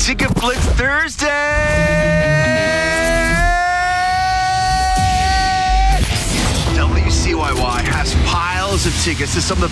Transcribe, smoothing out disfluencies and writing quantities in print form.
Ticket Blitz Thursday! WCYY has piles of tickets to some of the